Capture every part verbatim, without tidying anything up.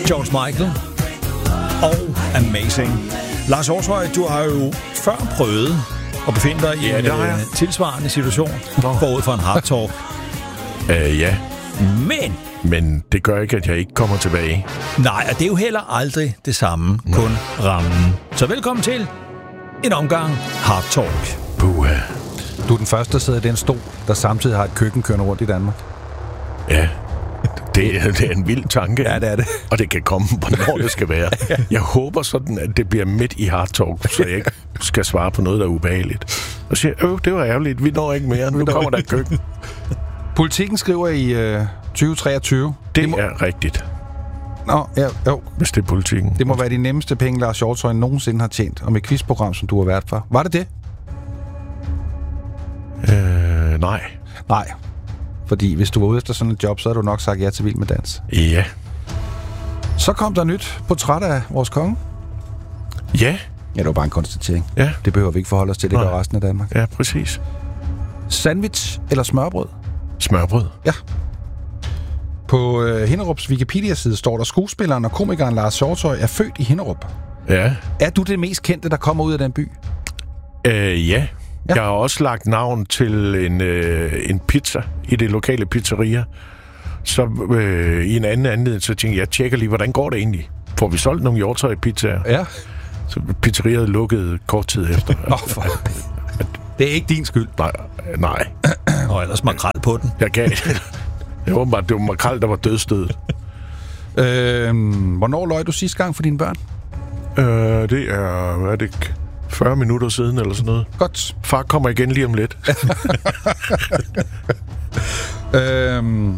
George Michael og Amazing. Lars Hjortshøj, du har jo før prøvet at befinde dig ja, i en uh, tilsvarende situation forud for en hard talk. Uh, ja. Men... Men det gør ikke, at jeg ikke kommer tilbage. Nej, og det er jo heller aldrig det samme, mm. kun rammen. Så velkommen til en omgang hard talk. Puha. Du er den første, der sidder i den stol, der samtidig har et køkken kørende rundt i Danmark. Ja, det er, det er en vild tanke. Ja, det er det. Og det kan komme, hvornår det skal være. Jeg håber sådan, at det bliver midt i hard talk, så jeg ikke skal svare på noget, der er ubehageligt. Og siger, øh, det var ærgerligt, vi når ikke mere, nu kommer der et køkken. Politikken skriver i øh, tyve treogtyve. Det, det må... er rigtigt. Nå, ja, jo. Hvis det er politikken. Det må være de nemmeste penge, Lars Hjortshøj nogensinde har tjent, om et quizprogram, som du har været for. Var det det? Øh, nej. Nej. Fordi hvis du var ude efter sådan et job, så havde du nok sagt ja til Vild med Dans. Ja. Så kom der nyt portræt af vores konge. Ja. Ja, det var bare en konstatering. Ja. Det behøver vi ikke forholde os til, det gør resten af Danmark. Ja, præcis. Sandwich eller smørbrød? Smørbrød. Ja. På øh, Hinderups Wikipedia-side står der, skuespilleren og komikeren Lars Hjortshøj er født i Hinderup. Ja. Er du det mest kendte, der kommer ud af den by? Øh, ja. Ja. Jeg har også lagt navn til en, øh, en pizza i det lokale pizzeria. Så øh, i en anden anledning, så tænkte jeg, jeg tjekker lige, hvordan går det egentlig? Får vi solgt nogle Hjortshøj-pizzaer? Ja. Så pizzeriet lukkede kort tid efter. Nå, for... Det er ikke din skyld. Nej. nej. Og ellers makrel på den. Jeg gav Jeg håber bare, det var makrel, der var dødstødet. øh, hvornår løj du sidste gang for dine børn? Øh, det er, hvad er det, fyrre minutter siden eller sådan noget. Godt. Far kommer igen lige om lidt. øhm,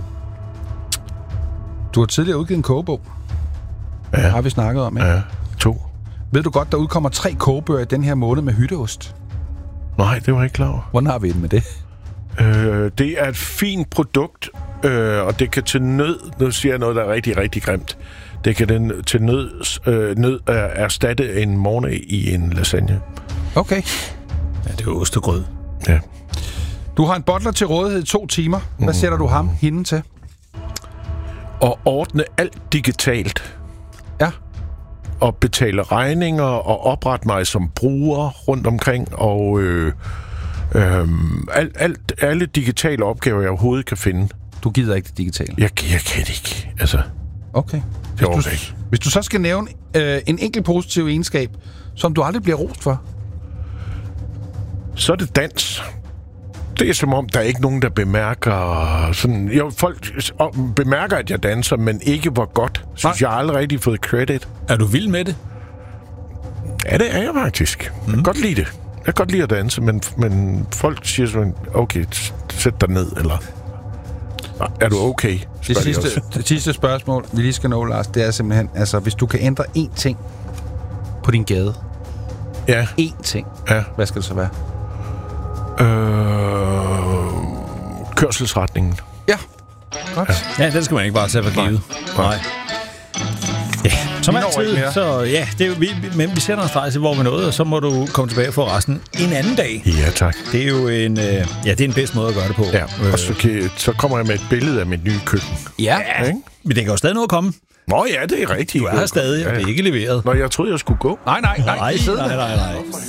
du har tidligere udgivet en kogebog. Ja. Har vi snakket om, ja? Ja, to. Ved du godt, der udkommer tre kogebøger i den her måned med hytteost? Nej, det var jeg ikke klar over. Hvordan har vi det med det? Øh, det er et fint produkt, øh, og det kan til nød, nu siger jeg noget, der er rigtig, rigtig grimt, det kan den til nød, øh, nød øh, erstatte en morgen i en lasagne. Okay. Ja, det er jo ostegrød. Ja. Du har en butler til rådighed i to timer. Hvad mm. sætter du ham, hende til? Og ordne alt digitalt. Ja. Og betale regninger og oprette mig som bruger rundt omkring, og øh, øh, alt, alt, alle digitale opgaver, jeg overhovedet kan finde. Du gider ikke det digitale? Jeg, jeg kan det ikke, altså. Okay. Hvis, du, ikke. hvis du så skal nævne øh, en enkelt positiv egenskab, som du aldrig bliver rost for, så er det dans. Det er som om, der er ikke nogen, der bemærker sådan... Jo, folk bemærker, at jeg danser, men ikke hvor godt. Synes, jeg har aldrig rigtig fået credit. Er du vild med det? Ja, det er jeg faktisk. Mm. Jeg kan godt lide det. Jeg kan godt lide at danse, men, men folk siger sådan, okay, sæt dig ned, eller... Er du okay? Det sidste, det sidste spørgsmål, vi lige skal nå, Lars, det er simpelthen, altså, hvis du kan ændre én ting på din gade. Ja. Én ting. Ja. Hvad skal det så være? Øh, kørselsretningen. Ja. Godt. Ja, den skal man ikke bare tage for givet. Nej. Nej. Ja, som altid, så ja, det er jo, vi, men vi sætter en streg til, hvor vi nåede, og så må du komme tilbage og få resten en anden dag. Ja, tak. Det er jo en, øh, ja, det er en bedst måde at gøre det på. Ja, og så, kan, så kommer jeg med et billede af mit nye køkken. Ja, ja, men det kan jo stadig nå at komme. Nå ja, det er rigtigt. Du er her stadig, og det er ikke leveret. Nå, jeg troede, jeg skulle gå. Nej, nej, nej. Nej, nej, nej, nej.